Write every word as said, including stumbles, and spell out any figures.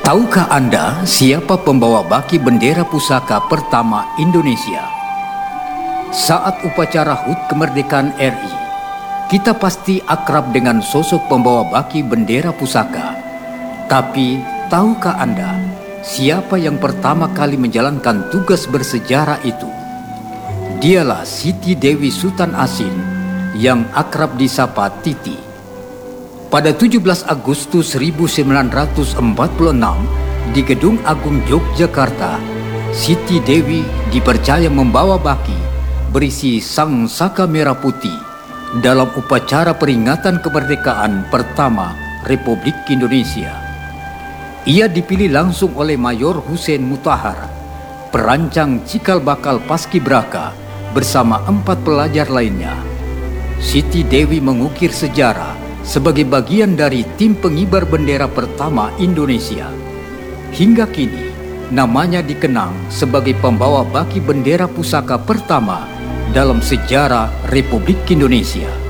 Tahukah Anda siapa pembawa baki bendera pusaka pertama Indonesia? Saat upacara H U T kemerdekaan R I, kita pasti akrab dengan sosok pembawa baki bendera pusaka. Tapi, tahukah Anda siapa yang pertama kali menjalankan tugas bersejarah itu? Dialah Siti Dewi Sultan Asin yang akrab disapa Titi. Pada tujuh belas Agustus seribu sembilan ratus empat puluh enam di Gedung Agung Yogyakarta, Siti Dewi dipercaya membawa baki berisi Sang Saka Merah Putih dalam upacara peringatan kemerdekaan pertama Republik Indonesia. Ia dipilih langsung oleh Mayor Hussein Mutahar, perancang cikal bakal Paskibraka bersama empat pelajar lainnya. Siti Dewi mengukir sejarah sebagai bagian dari tim pengibar bendera pertama Indonesia. Hingga kini, namanya dikenang sebagai pembawa baki bendera pusaka pertama dalam sejarah Republik Indonesia.